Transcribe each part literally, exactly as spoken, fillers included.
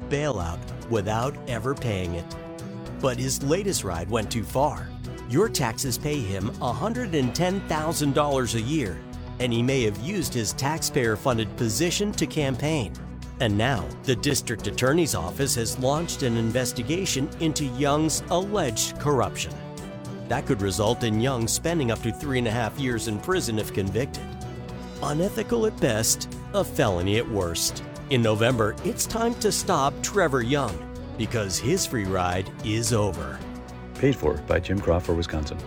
bailout without ever paying it. But his latest ride went too far. Your taxes pay him one hundred ten thousand dollars a year, and he may have used his taxpayer-funded position to campaign. And now, the district attorney's office has launched an investigation into Young's alleged corruption. That could result in Young spending up to three and a half years in prison if convicted. Unethical at best, a felony at worst. In November, it's time to stop Trevor Young, because his free ride is over. Paid for by Jim Crawford, Wisconsin.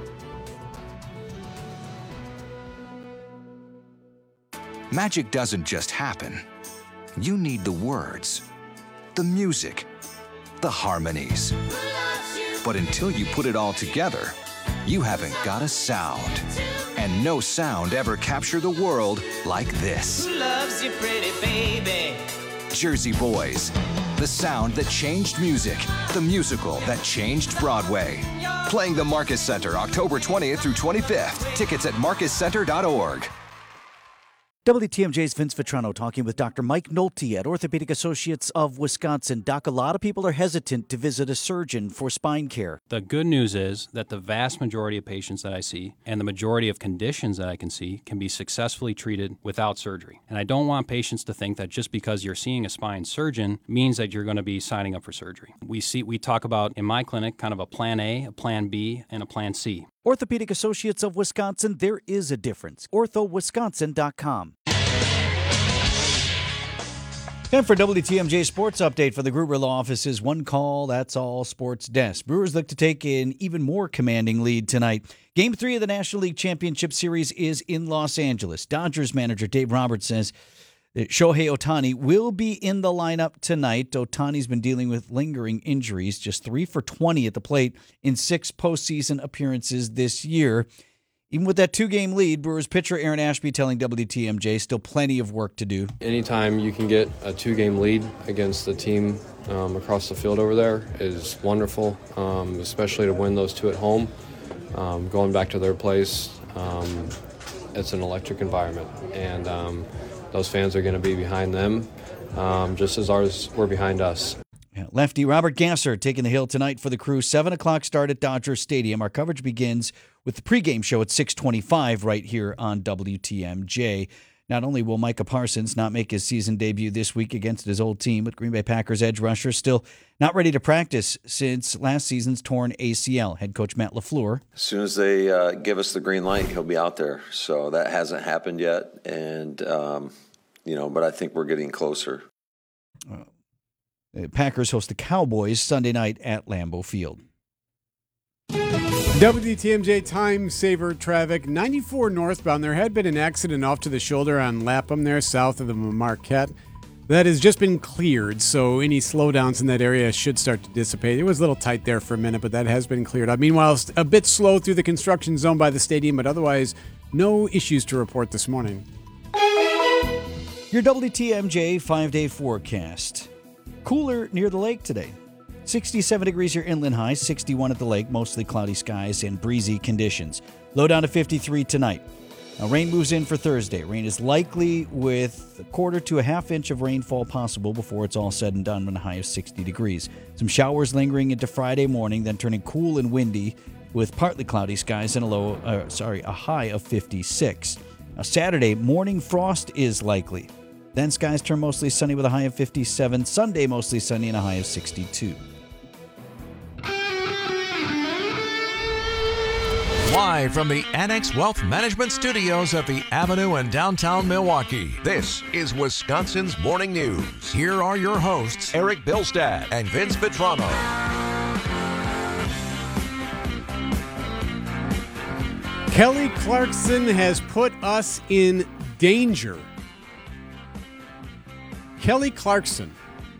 Magic doesn't just happen. You need the words, the music, the harmonies. But until you put it all together, you haven't got a sound. And no sound ever captured the world like this. Who loves you, pretty baby? Jersey Boys, the sound that changed music, the musical that changed Broadway. Playing the Marcus Center October twentieth through twenty-fifth. Tickets at marcus center dot org. W T M J's Vince Vitrano talking with Doctor Mike Nolte at Orthopedic Associates of Wisconsin. Doc, a lot of people are hesitant to visit a surgeon for spine care. The good news is that the vast majority of patients that I see and the majority of conditions that I can see can be successfully treated without surgery. And I don't want patients to think that just because you're seeing a spine surgeon means that you're going to be signing up for surgery. We see, we talk about, in my clinic, kind of a plan A, a plan B, and a plan C. Orthopedic Associates of Wisconsin, there is a difference. ortho wisconsin dot com. Time for W T M J Sports Update for the Gruber Law Office's One Call, That's All Sports Desk. Brewers look to take an even more commanding lead tonight. Game three of the National League Championship Series is in Los Angeles. Dodgers manager Dave Roberts says that Shohei Ohtani will be in the lineup tonight. Ohtani's been dealing with lingering injuries, just three for twenty at the plate in six postseason appearances this year. Even with that two-game lead, Brewers pitcher Aaron Ashby telling W T M J still plenty of work to do. Anytime you can get a two-game lead against the team um, across the field over there is wonderful, um, especially to win those two at home. Um, going back to their place, um, it's an electric environment, and um, those fans are going to be behind them um, just as ours were behind us. Yeah, lefty Robert Gasser taking the hill tonight for the Crew. seven o'clock start at Dodger Stadium. Our coverage begins with the pregame show at six twenty-five right here on W T M J. Not only will Micah Parsons not make his season debut this week against his old team, but Green Bay Packers edge rusher still not ready to practice since last season's torn A C L. Head coach Matt LaFleur. As soon as they uh, give us the green light, he'll be out there. So that hasn't happened yet. And, um, you know, but I think we're getting closer. Uh, The Packers host the Cowboys Sunday night at Lambeau Field. W T M J time saver traffic. ninety-four northbound. There had been an accident off to the shoulder on Lapham there, south of the Marquette. That has just been cleared, so any slowdowns in that area should start to dissipate. It was a little tight there for a minute, but that has been cleared up. Meanwhile, a bit slow through the construction zone by the stadium, but otherwise no issues to report this morning. Your W T M J five-day forecast. Cooler near the lake today. sixty-seven degrees your inland high, sixty-one at the lake, mostly cloudy skies and breezy conditions. Low down to fifty-three tonight. Now, rain moves in for Thursday. Rain is likely with a quarter to a half inch of rainfall possible before it's all said and done, with a high of sixty degrees. Some showers lingering into Friday morning, then turning cool and windy with partly cloudy skies and a low, uh, sorry, a high of fifty-six. Now, Saturday, morning frost is likely. Then skies turn mostly sunny with a high of fifty-seven. Sunday, mostly sunny and a high of sixty-two. Live from the Annex Wealth Management Studios at the Avenue in downtown Milwaukee, this is Wisconsin's Morning News. Here are your hosts, Eric Bilstad and Vince Vitrano. Kelly Clarkson has put us in danger. Kelly Clarkson.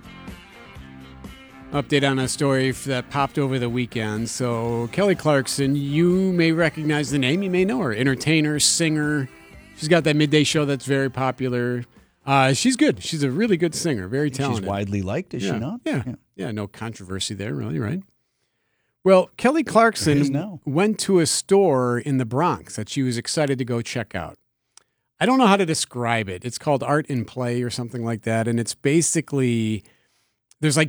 Update on a story that popped over the weekend. So Kelly Clarkson, you may recognize the name. You may know her. Entertainer, singer. She's got that midday show that's very popular. Uh, she's good. She's a really good singer. Very talented. She's widely liked, is yeah. she not? Yeah. yeah. Yeah, no controversy there, really, right? Well, Kelly Clarkson went to a store in the Bronx that she was excited to go check out. I don't know how to describe it. It's called Art in Play or something like that. And it's basically, there's like